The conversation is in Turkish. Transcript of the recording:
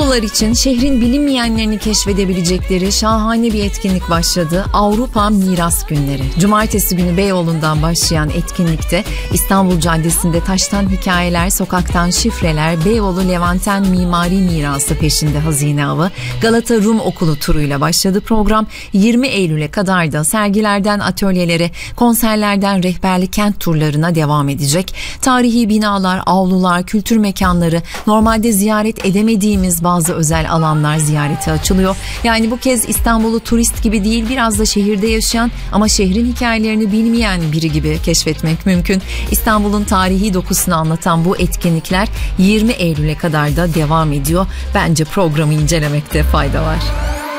İstanbullular için şehrin bilinmeyenlerini keşfedebilecekleri şahane bir etkinlik başladı. Avrupa Miras Günleri. Cumartesi günü Beyoğlu'ndan başlayan etkinlikte İstanbul Caddesi'nde taştan hikayeler, sokaktan şifreler, Beyoğlu Levanten mimari mirası peşinde hazine avı, Galata Rum Okulu turuyla başladı program. 20 Eylül'e kadar da sergilerden atölyelere, konserlerden rehberli kent turlarına devam edecek. Tarihi binalar, avlular, kültür mekanları, normalde ziyaret edemediğimiz bazı özel alanlar ziyarete açılıyor. Yani bu kez İstanbul'u turist gibi değil, biraz da şehirde yaşayan ama şehrin hikayelerini bilmeyen biri gibi keşfetmek mümkün. İstanbul'un tarihi dokusunu anlatan bu etkinlikler 20 Eylül'e kadar da devam ediyor. Bence programı incelemekte fayda var.